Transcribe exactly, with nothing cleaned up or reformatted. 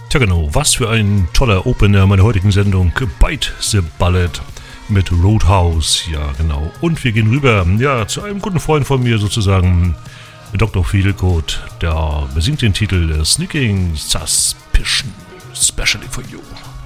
Tja genau, was für ein toller Opener meiner heutigen Sendung, Bite the Bullet mit Roadhouse, ja genau. Und wir gehen rüber, ja, zu einem guten Freund von mir sozusagen, Doktor Feelgood, der besingt den Titel Sneaking Suspicion, especially for you.